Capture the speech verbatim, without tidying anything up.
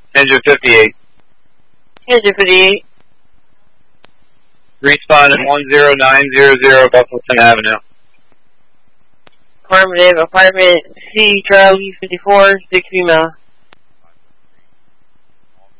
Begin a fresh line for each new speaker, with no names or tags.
Engine fifty-eight.
Engine fifty-eight.
Respawn at one zero nine zero zero Buffleton Avenue.
Affirmative, apartment C, Charlie fifty-four, six female.